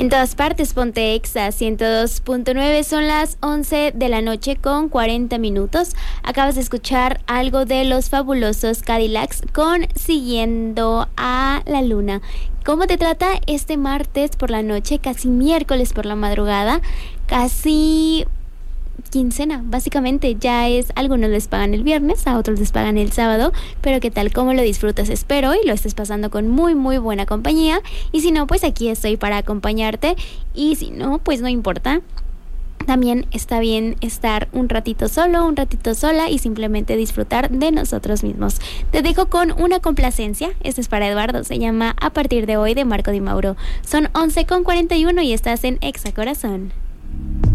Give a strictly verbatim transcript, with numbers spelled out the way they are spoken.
En todas partes, ponte Exa ciento dos punto nueve, son las once de la noche con cuarenta minutos. Acabas de escuchar algo de los fabulosos Cadillacs con Siguiendo a la Luna. ¿Cómo te trata este martes por la noche, casi miércoles por la madrugada, casi quincena? Básicamente ya es, algunos les pagan el viernes, a otros les pagan el sábado, pero ¿qué tal? ¿Cómo lo disfrutas? Espero y lo estés pasando con muy muy buena compañía, y si no, pues aquí estoy para acompañarte, y si no, pues no importa. También está bien estar un ratito solo, un ratito sola y simplemente disfrutar de nosotros mismos. Te dejo con una complacencia. Este es para Eduardo, se llama A Partir de Hoy, de Marco Di Mauro. Son once con cuarenta y uno y estás en Exa Corazón.